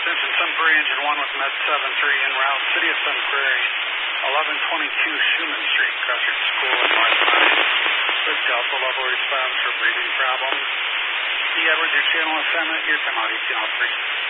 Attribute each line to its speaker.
Speaker 1: Attention, Sun Prairie Engine 1 with Med 7-3 en route, City of Sun Prairie, 1122 Schumann Street, Crestwood School in North Line. With Delta level response for breathing problems. The Edwards, your channel assignment, your time out 1803.